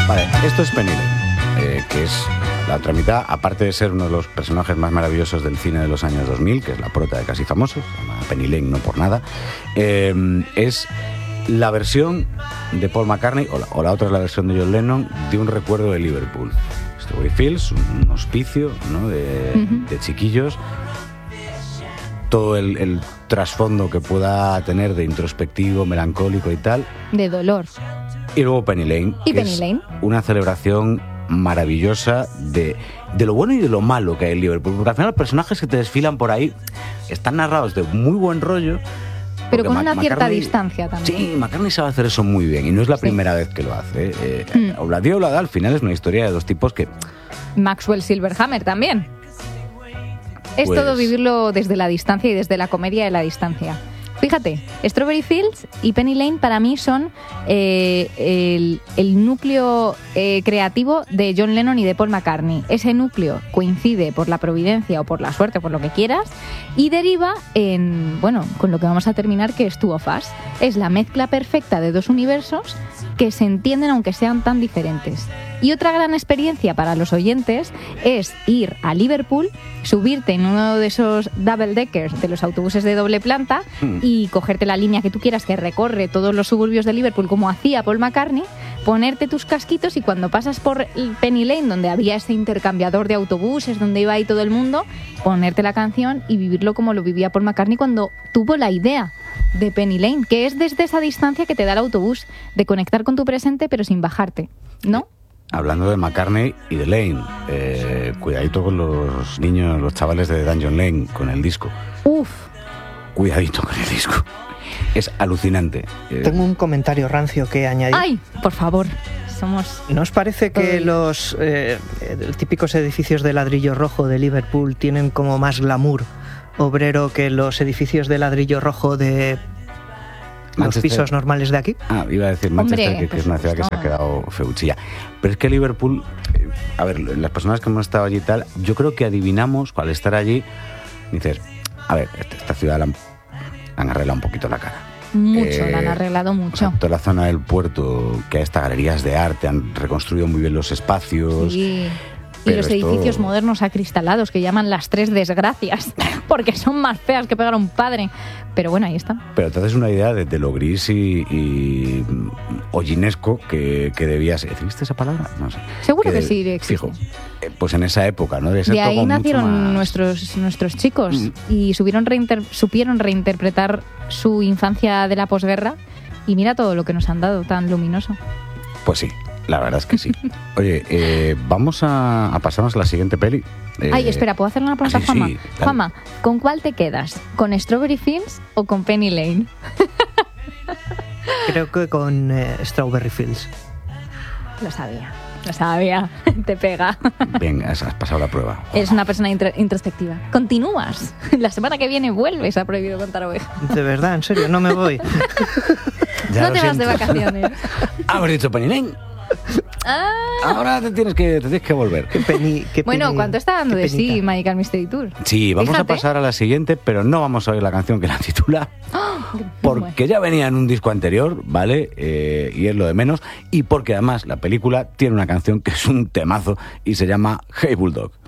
Vale, esto es Penny Lane, que es la otra mitad, aparte de ser uno de los personajes más maravillosos del cine de los años 2000, que es la prota de Casi Famosos, se llama Penny Lane no por nada, es la versión de Paul McCartney, o la otra es la versión de John Lennon, de un recuerdo de Liverpool. Strawberry Fields, un hospicio, ¿no? de chiquillos. Todo el trasfondo que pueda tener de introspectivo, melancólico y tal. De dolor. Y luego Penny Lane. Y Penny Lane. Una celebración maravillosa de lo bueno y de lo malo que hay en Liverpool. Porque al final los personajes que te desfilan por ahí están narrados de muy buen rollo. Pero con una cierta distancia también. Sí, McCartney sabe hacer eso muy bien. Y no es la primera vez que lo hace. Obladi Oblada al final es una historia de dos tipos que... Maxwell Silverhammer también. Es todo vivirlo desde la distancia y desde la comedia de la distancia. Fíjate, Strawberry Fields y Penny Lane para mí son el núcleo creativo de John Lennon y de Paul McCartney. Ese núcleo coincide por la providencia o por la suerte, por lo que quieras, y deriva en, bueno, con lo que vamos a terminar, que es Two of Us. Es la mezcla perfecta de dos universos que se entienden aunque sean tan diferentes. Y otra gran experiencia para los oyentes es ir a Liverpool, subirte en uno de esos double deckers de los autobuses de doble planta y cogerte la línea que tú quieras que recorre todos los suburbios de Liverpool como hacía Paul McCartney, ponerte tus casquitos y cuando pasas por Penny Lane, donde había ese intercambiador de autobuses, donde iba ahí todo el mundo, ponerte la canción y vivirlo como lo vivía Paul McCartney cuando tuvo la idea de Penny Lane, que es desde esa distancia que te da el autobús, de conectar con tu presente pero sin bajarte, ¿no? Hablando de McCartney y de Lane, cuidadito con los niños, los chavales de Dungeon Lane con el disco. Uf. Cuidadito con el disco. Es alucinante. Tengo un comentario rancio que añadir. ¡Ay! Por favor. ¿No os parece que los típicos edificios de ladrillo rojo de Liverpool tienen como más glamour obrero que los edificios de ladrillo rojo de los pisos normales de aquí? Iba a decir Manchester, que es una ciudad que se ha quedado feuchilla. Pero es que Liverpool, a ver, las personas que hemos estado allí y tal, yo creo que adivinamos, al estar allí, dices, a ver, esta ciudad la han arreglado un poquito la cara. Mucho, la han arreglado mucho. O sea, toda la zona del puerto, que hay estas galerías de arte, han reconstruido muy bien los espacios. Sí. Y los edificios modernos acristalados que llaman las tres desgracias, porque son más feas que pegar a un padre. Pero bueno, ahí están. Pero te haces una idea de lo gris y hollinesco que debía ser. ¿Existe esa palabra? No sé. Seguro que sí existe. Fijo, pues en esa época, ¿no? De ahí nacieron nuestros chicos y supieron reinterpretar su infancia de la posguerra y mira todo lo que nos han dado tan luminoso. Pues sí. La verdad es que sí. Oye, vamos a pasarnos a la siguiente peli. Ay, espera, ¿puedo hacerle una pregunta a Juanma? Sí, Juanma, ¿con cuál te quedas? ¿Con Strawberry Fields o con Penny Lane? Creo que con Strawberry Fields. Lo sabía. Te pega. Bien, has pasado la prueba. Eres una persona introspectiva. Continúas. La semana que viene vuelves a Prohibido Contar Ovejas. De verdad, en serio, no me voy. No te vas de vacaciones. Haber dicho Penny Lane. Ahora te tienes que volver. Bueno, ¿cuánto está dando de sí Magical Mystery Tour? Sí, vamos a pasar a la siguiente, pero no vamos a oír la canción que la titula, porque ya venía en un disco anterior, ¿vale? Y es lo de menos, y porque además la película tiene una canción que es un temazo y se llama Hey Bulldog.